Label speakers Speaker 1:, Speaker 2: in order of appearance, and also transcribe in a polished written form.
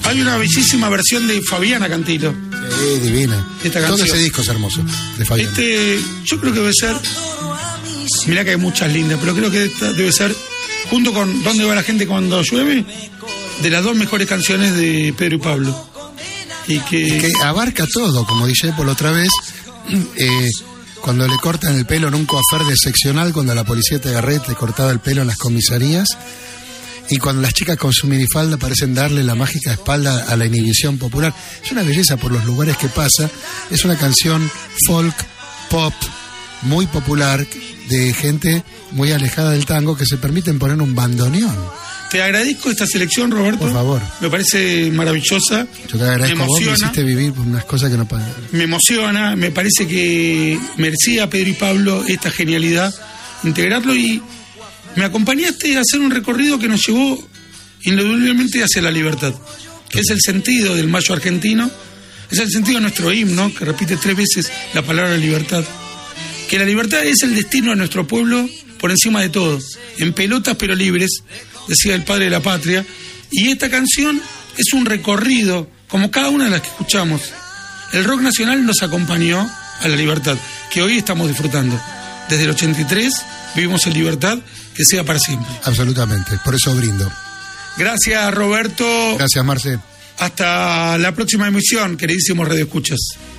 Speaker 1: Hay una bellísima versión de Fabiana Cantilo.
Speaker 2: Sí, divina. Todo ese disco es hermoso, de Fabiana.
Speaker 1: Yo creo que debe ser, mirá que hay muchas lindas, pero creo que esta debe ser, junto con ¿Dónde va la gente cuando llueve?, de las dos mejores canciones de Pedro y Pablo. Y que
Speaker 2: abarca todo, como dije por la otra vez, cuando le cortan el pelo en un coafer de seccional, cuando la policía te agarré, te cortaba el pelo en las comisarías, y cuando las chicas con su minifalda parecen darle la mágica espalda a la inhibición popular. Es una belleza por los lugares que pasa. Es una canción folk, pop, muy popular, de gente muy alejada del tango, que se permiten poner un bandoneón.
Speaker 1: Te agradezco esta selección, Roberto.
Speaker 2: Por favor.
Speaker 1: Me parece maravillosa.
Speaker 2: Yo te agradezco, vos me hiciste vivir por unas cosas que no pasan.
Speaker 1: Me emociona, me parece que merecía a Pedro y Pablo esta genialidad, integrarlo, y me acompañaste a hacer un recorrido que nos llevó indudablemente hacia la libertad, que es el sentido del mayo argentino, es el sentido de nuestro himno, que repite 3 veces la palabra libertad, que la libertad es el destino de nuestro pueblo por encima de todo, en pelotas pero libres, decía el padre de la patria, y esta canción es un recorrido, como cada una de las que escuchamos. El rock nacional nos acompañó a la libertad, que hoy estamos disfrutando. Desde el 83 vivimos en libertad, que sea para siempre.
Speaker 2: Absolutamente, por eso brindo.
Speaker 1: Gracias, Roberto.
Speaker 2: Gracias, Marce.
Speaker 1: Hasta la próxima emisión, queridísimos radioescuchas.